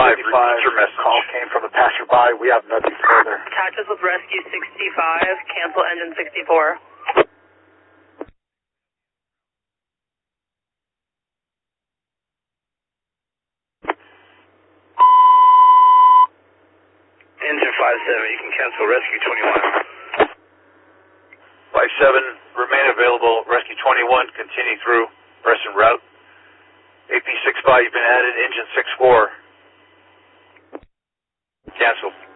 repeat your message. Call came from a passerby. We have nothing further. Attaches with rescue 65. Cancel engine 64. Engine 57, you can cancel rescue 21. 57, remain available. Rescue 21, continue through. Press en route. AP65, you've been added. Engine 64. Cancel.